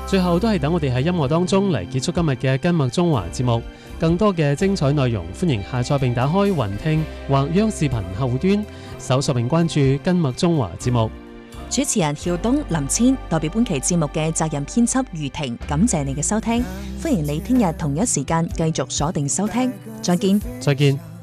最後都係等我哋喺音樂當中嚟結束今日嘅根脈中華節目。更多嘅精彩內容，歡迎下載並打開雲聽或央視頻後端，搜索並關注根脈中華節目。 主持人曉東、林千代表本期節目嘅責任編輯余婷，感謝你嘅收聽，歡迎你聽日同一時間繼續鎖定收聽，再見。 再見。